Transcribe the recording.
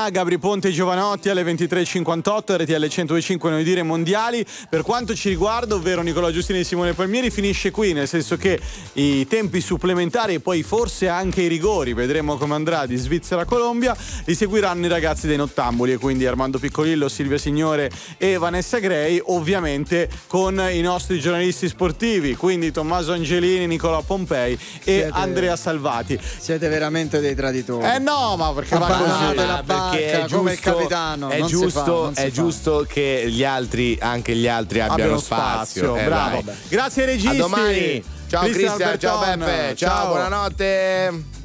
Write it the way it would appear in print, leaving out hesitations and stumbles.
Verona, Gabri Ponte e Giovanotti alle 23.58, RTL 102.5 Noi Dire Mondiali. Per quanto ci riguarda, ovvero Nicola Giustini e Simone Palmieri, finisce qui, nel senso che i tempi supplementari e poi forse anche i rigori, vedremo come andrà, di Svizzera-Colombia, li seguiranno i ragazzi dei Nottambuli, e quindi Armando Piccolillo, Silvia Signore e Vanessa Grey, ovviamente con i nostri giornalisti sportivi, quindi Tommaso Angelini, Nicola Pompei e Andrea Salvati. Siete veramente dei traditori. No, ma perché va così? La perché bacca, come il capitano. È giusto che gli altri, anche gli altri, abbiano spazio. Bravo. Vai. Grazie ai registi. A domani. Ciao Cristian, ciao Peppe, ciao, buonanotte.